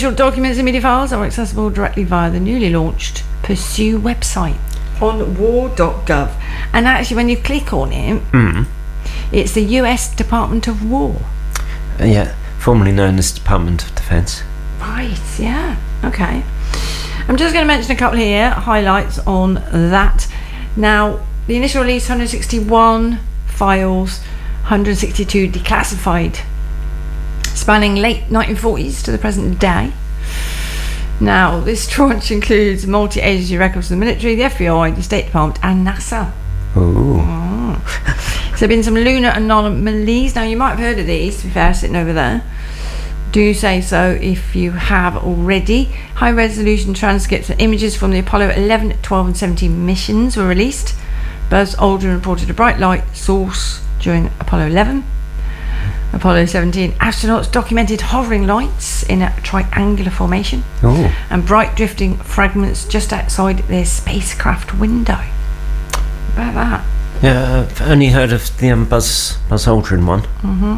Official documents and media files are accessible directly via the newly launched Pursue website on war.gov. And actually, when you click on it, it's the US Department of War. Yeah, formerly known as Department of Defence. Right, yeah, okay. I'm just going to mention a couple here, highlights on that. Now, the initial release, 161 files, 162 declassified, spanning late 1940s to the present day. Now, this tranche includes multi-agency records of the military, the FBI, the State Department, and NASA. Ooh. So there have been some lunar anomalies. Now, you might have heard of these, to be fair, sitting over there. Do say so if you have already. High-resolution transcripts and images from the Apollo 11, 12, and 17 missions were released. Buzz Aldrin reported a bright light source during Apollo 11. Apollo 17 astronauts documented hovering lights in a triangular formation. Ooh. And bright drifting fragments just outside their spacecraft window. About that. Yeah, I've only heard of the Buzz Aldrin one.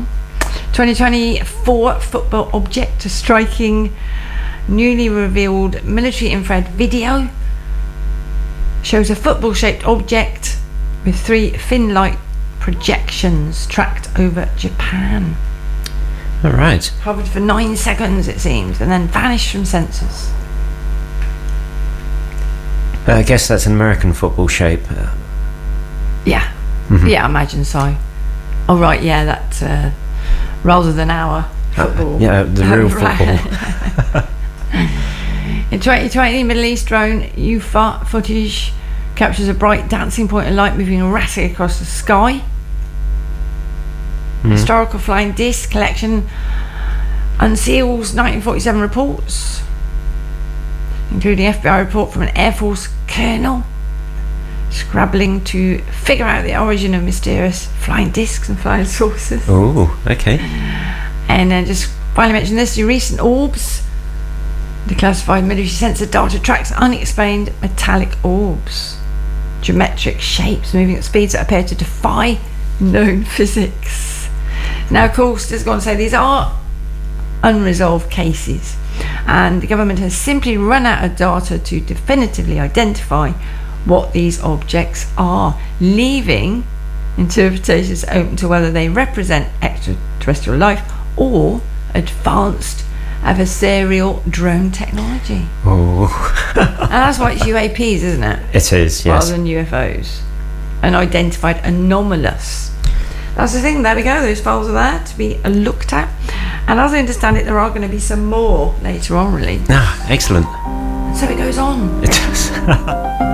2024 football object, a striking newly revealed military infrared video shows a football-shaped object with 3 fin-like projections tracked over Japan. All right. Hovered for 9 seconds, it seems, and then vanished from sensors. I guess that's an American football shape. Yeah. Yeah, I imagine so. Oh, right, yeah, that... rather than our football. Yeah, the real football. In 2020, Middle East drone UFA footage captures a bright dancing point of light moving erratically across the sky. Historical flying disc collection unseals 1947 reports, including FBI report from an Air Force colonel scrabbling to figure out the origin of mysterious flying discs and flying saucers. Oh, okay. And then just finally mention this, the recent orbs. Declassified military sensor data tracks unexplained metallic orbs. Geometric shapes moving at speeds that appear to defy known physics. Now, of course, just going to say these are unresolved cases, and the government has simply run out of data to definitively identify what these objects are, leaving interpretations open to whether they represent extraterrestrial life or advanced adversarial drone technology. Oh. And that's why it's UAPs, isn't it? It is, yes. Rather than UFOs. Unidentified anomalous. That's the thing, there we go, those files are there to be looked at. And as I understand it, there are going to be some more later on released. Ah, excellent. So it goes on. It does.